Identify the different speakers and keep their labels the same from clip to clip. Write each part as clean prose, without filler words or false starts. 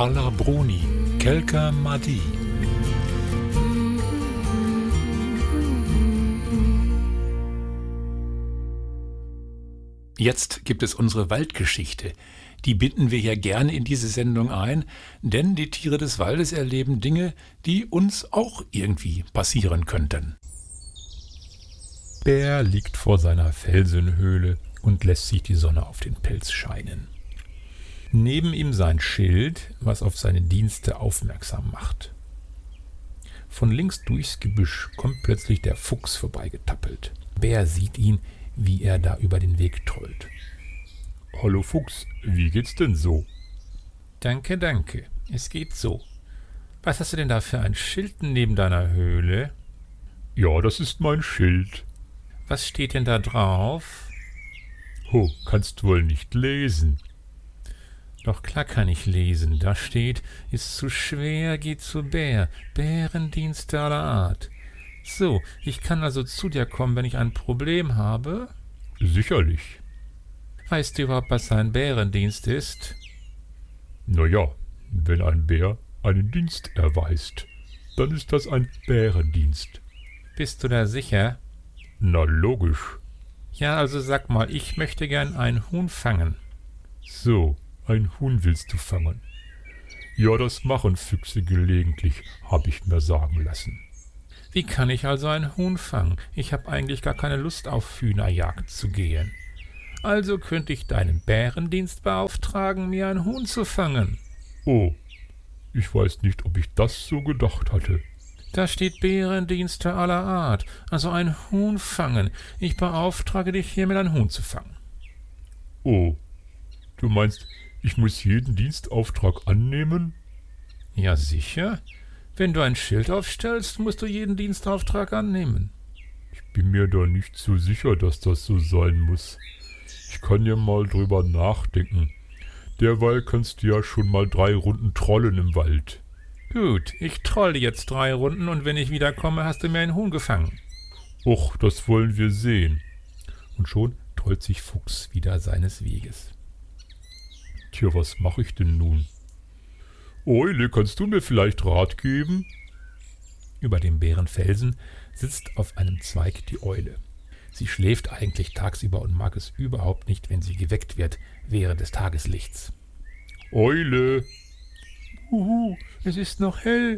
Speaker 1: Carla Bruni, Kelka Madi. Jetzt gibt es unsere Waldgeschichte. Die binden wir ja gerne in diese Sendung ein, denn die Tiere des Waldes erleben Dinge, die uns auch irgendwie passieren könnten. Bär liegt vor seiner Felsenhöhle und lässt sich die Sonne auf den Pelz scheinen. Neben ihm sein Schild, was auf seine Dienste aufmerksam macht. Von links durchs Gebüsch kommt plötzlich der Fuchs vorbeigetappelt. Bär sieht ihn, wie er da über den Weg trollt. »Hallo Fuchs, wie geht's denn so?« »Danke, danke, es geht so. Was hast du denn da für ein Schild neben deiner Höhle?« »Ja, das ist mein Schild.« »Was steht denn da drauf?« »Oh, kannst wohl nicht lesen.« »Doch klar kann ich lesen. Da steht, ist zu schwer, geht zu Bär, Bärendienste aller Art. So, ich kann also zu dir kommen, wenn ich ein Problem habe?« »Sicherlich.« »Weißt du überhaupt, was ein Bärendienst ist?« »Na ja, wenn ein Bär einen Dienst erweist, dann ist das ein Bärendienst.« »Bist du da sicher?« »Na logisch.« »Ja, also sag mal, ich möchte gern ein Huhn fangen.« »So, ein Huhn willst du fangen?« »Ja, das machen Füchse gelegentlich, habe ich mir sagen lassen.« »Wie kann ich also ein Huhn fangen? Ich habe eigentlich gar keine Lust, auf Hühnerjagd zu gehen.« »Also könnte ich deinen Bärendienst beauftragen, mir ein Huhn zu fangen.« »Oh, ich weiß nicht, ob ich das so gedacht hatte.« »Da steht Bärendienste aller Art, also ein Huhn fangen. Ich beauftrage dich hiermit, ein Huhn zu fangen.« »Oh, du meinst, ich muss jeden Dienstauftrag annehmen?« »Ja, sicher. Wenn du ein Schild aufstellst, musst du jeden Dienstauftrag annehmen.« »Ich bin mir da nicht so sicher, dass das so sein muss. Ich kann ja mal drüber nachdenken. Derweil kannst du ja schon mal 3 Runden trollen im Wald.« »Gut, ich trolle jetzt 3 Runden und wenn ich wiederkomme, hast du mir ein Huhn gefangen.« »Och, das wollen wir sehen.« Und schon trollt sich Fuchs wieder seines Weges. »Tja, was mache ich denn nun?« »Eule, kannst du mir vielleicht Rat geben?« Über dem Bärenfelsen sitzt auf einem Zweig die Eule. Sie schläft eigentlich tagsüber und mag es überhaupt nicht, wenn sie geweckt wird während des Tageslichts. »Eule!« »Huhu, es ist noch hell.«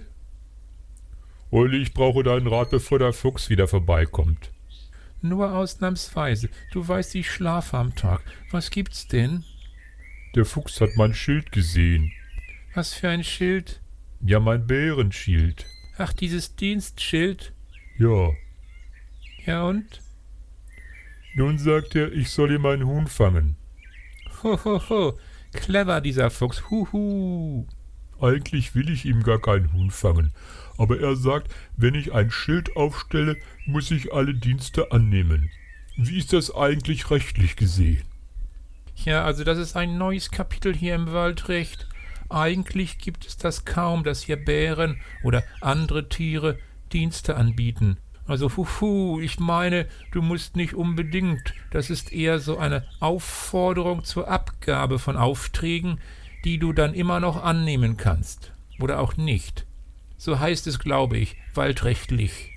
Speaker 1: »Eule, ich brauche deinen Rat, bevor der Fuchs wieder vorbeikommt.« »Nur ausnahmsweise. Du weißt, ich schlafe am Tag. Was gibt's denn?« »Der Fuchs hat mein Schild gesehen.« »Was für ein Schild?« »Ja, mein Bärenschild.« »Ach, dieses Dienstschild?« »Ja.« »Ja und?« »Nun sagt er, ich soll ihm ein Huhn fangen.« »Ho, ho, ho, clever dieser Fuchs, huhu.« »Eigentlich will ich ihm gar kein Huhn fangen, aber er sagt, wenn ich ein Schild aufstelle, muss ich alle Dienste annehmen. Wie ist das eigentlich rechtlich gesehen?« »Ja, also das ist ein neues Kapitel hier im Waldrecht. Eigentlich gibt es das kaum, dass hier Bären oder andere Tiere Dienste anbieten. Also ich meine, du musst nicht unbedingt. Das ist eher so eine Aufforderung zur Abgabe von Aufträgen, die du dann immer noch annehmen kannst. Oder auch nicht. So heißt es, glaube ich, waldrechtlich.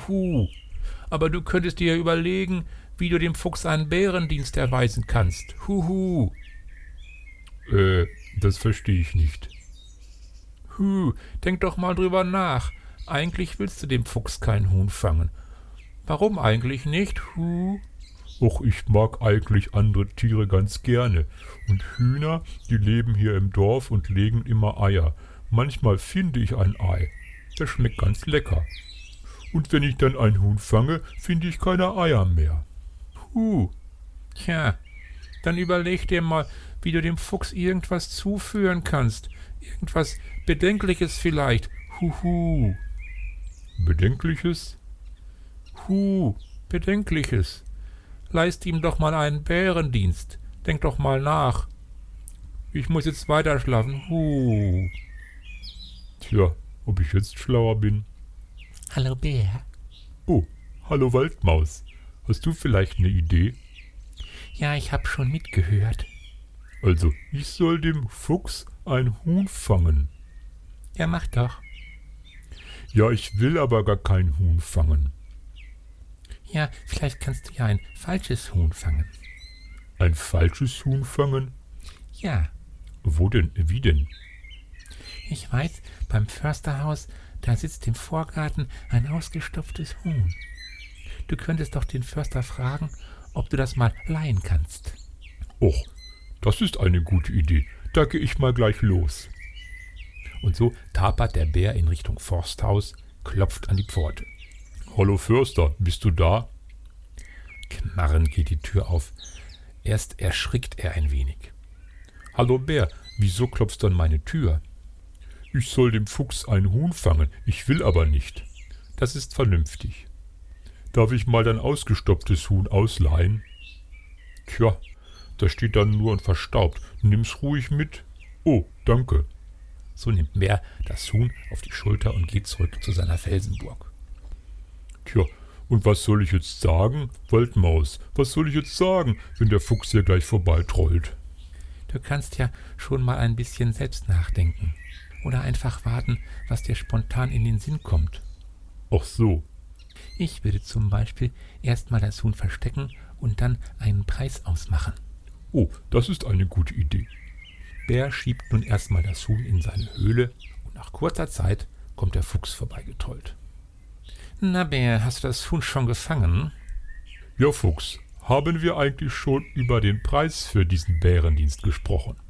Speaker 1: Aber du könntest dir überlegen, wie du dem Fuchs einen Bärendienst erweisen kannst. Das verstehe ich nicht. Denk doch mal drüber nach. Eigentlich willst du dem Fuchs kein Huhn fangen. Warum eigentlich nicht? Och, ich mag eigentlich andere Tiere ganz gerne. Und Hühner, die leben hier im Dorf und legen immer Eier. Manchmal finde ich ein Ei. Das schmeckt ganz lecker. Und wenn ich dann ein Huhn fange, finde ich keine Eier mehr. Tja, dann überleg dir mal, wie du dem Fuchs irgendwas zuführen kannst. Irgendwas Bedenkliches vielleicht. Bedenkliches? Bedenkliches. Leist ihm doch mal einen Bärendienst. Denk doch mal nach. Ich muss jetzt weiter schlafen. Tja, ob ich jetzt schlauer bin?
Speaker 2: Hallo Bär.
Speaker 1: Oh, hallo Waldmaus. Hast du vielleicht eine Idee?
Speaker 2: Ja, ich hab schon mitgehört.
Speaker 1: Also, ich soll dem Fuchs ein Huhn fangen.
Speaker 2: Ja, mach doch.
Speaker 1: Ja, ich will aber gar kein Huhn fangen.
Speaker 2: Ja, vielleicht kannst du ja ein falsches Huhn fangen.
Speaker 1: Ein falsches Huhn fangen?
Speaker 2: Ja,
Speaker 1: Wo denn? Wie denn?
Speaker 2: ich weiß, beim Försterhaus, da sitzt im Vorgarten ein ausgestopftes Huhn. Du könntest doch den Förster fragen, ob du das mal leihen kannst.
Speaker 1: Och, das ist eine gute Idee. Da gehe ich mal gleich los. Und so tapert der Bär in Richtung Forsthaus, klopft an die Pforte. Hallo Förster, bist du da? Knarrend geht die Tür auf. Erst erschrickt er ein wenig. Hallo Bär, wieso klopfst du an meine Tür? Ich soll dem Fuchs ein Huhn fangen, ich will aber nicht. Das ist vernünftig. Darf ich mal dein ausgestopftes Huhn ausleihen? Tja, da steht dann nur und verstaubt. Nimm's ruhig mit. Oh, danke. So nimmt Bär das Huhn auf die Schulter und geht zurück zu seiner Felsenburg. Tja, und was soll ich jetzt sagen? Waldmaus, was soll ich jetzt sagen, wenn der Fuchs hier gleich vorbeitrollt?
Speaker 2: Du kannst ja schon mal ein bisschen selbst nachdenken. Oder einfach warten, was dir spontan in den Sinn kommt.
Speaker 1: Ach so.
Speaker 2: Ich würde zum Beispiel erstmal das Huhn verstecken und dann einen Preis ausmachen.
Speaker 1: Oh, das ist eine gute Idee. Bär schiebt nun erstmal das Huhn in seine Höhle und nach kurzer Zeit kommt der Fuchs vorbeigetrollt.
Speaker 2: Na Bär, hast du das Huhn schon gefangen?
Speaker 1: Ja, Fuchs, haben wir eigentlich schon über den Preis für diesen Bärendienst gesprochen?